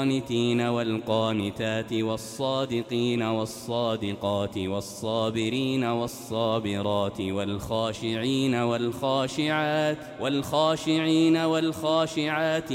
القانتين والقانتات والصادقين والصادقات والصابرين والصابرات والخاشعين والخاشعات